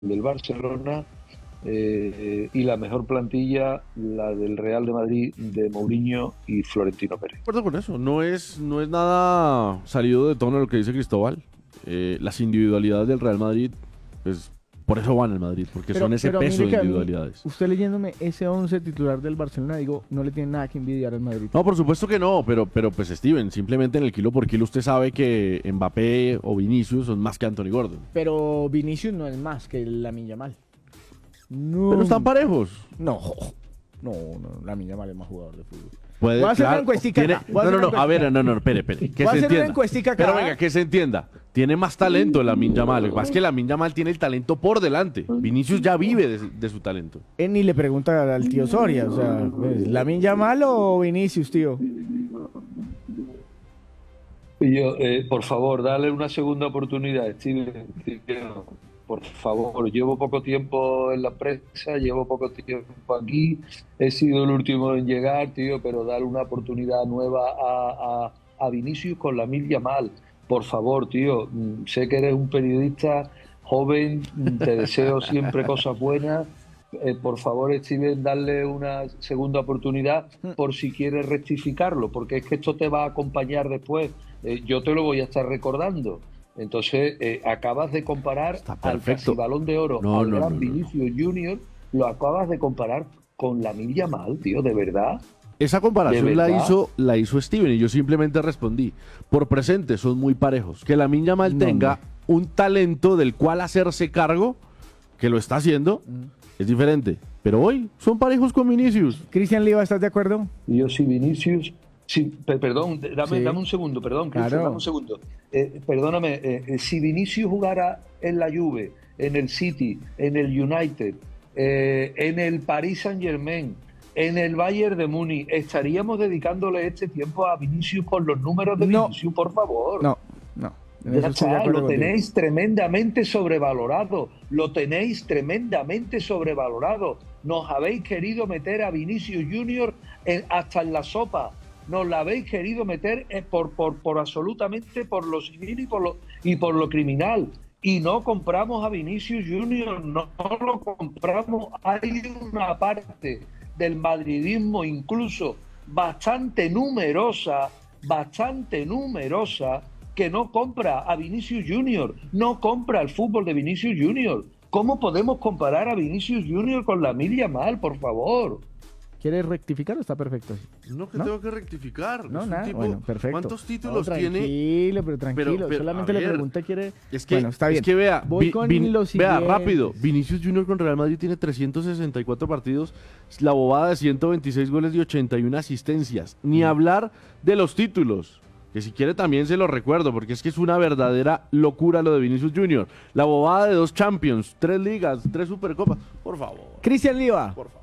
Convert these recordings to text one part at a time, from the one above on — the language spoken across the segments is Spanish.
del Barcelona, y la mejor plantilla, la del Real de Madrid, de Mourinho y Florentino Pérez. De acuerdo con eso, no es nada salido de tono lo que dice Cristóbal. Las individualidades del Real Madrid, pues por eso van al Madrid, porque son ese peso de individualidades. Usted leyéndome ese 11 titular del Barcelona, digo, no le tiene nada que envidiar al Madrid. No, por supuesto que no, pero pues Steven, simplemente en el kilo por kilo usted sabe que Mbappé o Vinicius son más que Anthony Gordon. Pero Vinicius no es más que Lamine Yamal. No. Pero están parejos. No, Lamine Yamal es más jugador de fútbol. Voy a hacer una encuestica acá. A ver, espere. Que voy se a hacer entienda. una encuestica acá. Pero venga, que se entienda. Tiene más talento Lamine Yamal. Lo que pasa es que Lamine Yamal tiene el talento por delante. Vinicius ya vive de su talento. Él ni le pregunta al tío Soria, o sea, ¿Lamine Yamal o Vinicius, tío? Y yo, por favor, dale una segunda oportunidad, Steven. Por favor, llevo poco tiempo en la prensa, llevo poco tiempo aquí, he sido el último en llegar, tío, pero dale una oportunidad nueva a Vinicius con Lamine Yamal. Por favor, tío, sé que eres un periodista joven, te deseo siempre cosas buenas. Por favor, Steven, darle una segunda oportunidad por si quieres rectificarlo, porque es que esto te va a acompañar después. Yo te lo voy a estar recordando. Entonces, acabas de comparar al casi Balón de Oro, al gran Vinicius Junior, lo acabas de comparar con Lamine Yamal, tío, ¿de verdad? Esa comparación la hizo Steven y yo simplemente respondí. Por presente son muy parejos. Que Lamine Yamal tenga un talento del cual hacerse cargo, que lo está haciendo, es diferente. Pero hoy son parejos con Vinicius. Cristian Liva, ¿estás de acuerdo? Yo sí, Vinicius... Sí, perdón, dame un segundo, perdón, Cristian, claro. Dame un segundo. Perdóname, si Vinicius jugara en la Juve, en el City, en el United, en el Paris Saint-Germain, en el Bayern de Múnich, ¿estaríamos dedicándole este tiempo a Vinicius con los números de Vinicius, por favor? No. Ya está, lo tenéis tremendamente sobrevalorado, Nos habéis querido meter a Vinicius Junior hasta en la sopa. Nos la habéis querido meter por absolutamente por lo civil y por lo criminal. Y no compramos a Vinicius Junior, no lo compramos. Hay una parte del madridismo incluso bastante numerosa, que no compra a Vinicius Junior, no compra el fútbol de Vinicius Junior. ¿Cómo podemos comparar a Vinicius Junior con Lamine Yamal, por favor? ¿Quieres rectificar o está perfecto así? No, tengo que rectificar. No, nada, bueno, perfecto. ¿Cuántos títulos tranquilo, tiene? Tranquilo, solamente le pregunté, ¿quiere? Es que, bueno, está bien. Es que vea, vea, rápido, Vinicius Junior con Real Madrid tiene 364 partidos, la bobada de 126 goles y 81 asistencias. Ni hablar de los títulos, que si quiere también se los recuerdo, porque es que es una verdadera locura lo de Vinicius Junior. La bobada de 2 Champions, 3 ligas, 3 Supercopas, por favor. Cristian Liva. Por favor.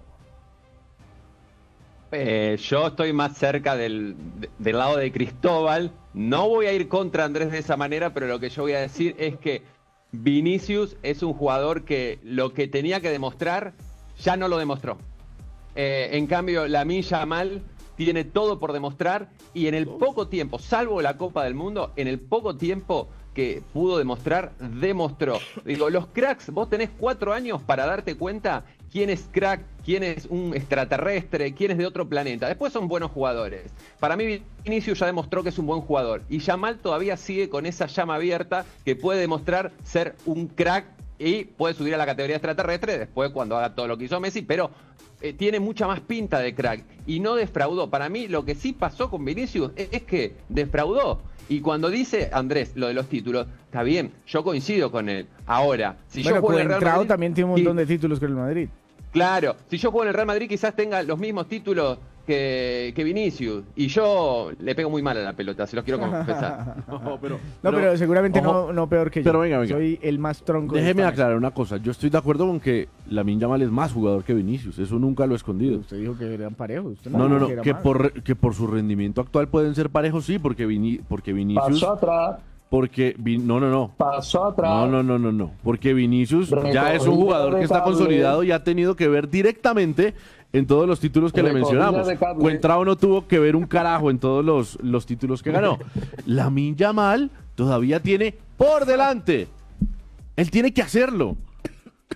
Yo estoy más cerca del lado de Cristóbal. No voy a ir contra Andrés de esa manera, pero lo que yo voy a decir es que Vinicius es un jugador que lo que tenía que demostrar ya no lo demostró. En cambio, Lamine Yamal tiene todo por demostrar y en el poco tiempo, salvo la Copa del Mundo, en el poco tiempo que pudo demostrar, demostró. Digo, los cracks, vos tenés 4 años para darte cuenta quién es crack, quién es un extraterrestre, quién es de otro planeta. Después son buenos jugadores. Para mí Vinicius ya demostró que es un buen jugador y Yamal todavía sigue con esa llama abierta que puede demostrar ser un crack y puede subir a la categoría extraterrestre después cuando haga todo lo que hizo Messi, pero tiene mucha más pinta de crack y no defraudó. Para mí lo que sí pasó con Vinicius es que defraudó. Y cuando dice Andrés lo de los títulos, está bien, yo coincido con él. Ahora, si yo juego en el Real Madrid, también tiene un montón de títulos con el Madrid. Claro, si yo juego en el Real Madrid quizás tenga los mismos títulos que Vinicius. Y yo le pego muy mal a la pelota, se los quiero confesar. pero seguramente no peor que yo. Pero venga. Soy el más tronco. Déjeme aclarar una cosa. Yo estoy de acuerdo con que Lamine Yamal es más jugador que Vinicius. Eso nunca lo he escondido. Usted dijo que eran parejos. Usted No. Que por su rendimiento actual pueden ser parejos, sí, porque Vinicius... Pasó atrás. No. Pasó atrás. No. Porque Vinicius ya es un jugador que está consolidado y ha tenido que ver directamente en todos los títulos que le mencionamos. Cuentrao no tuvo que ver un carajo en todos los títulos que ganó. Lamine Yamal todavía tiene por delante. Él tiene que hacerlo.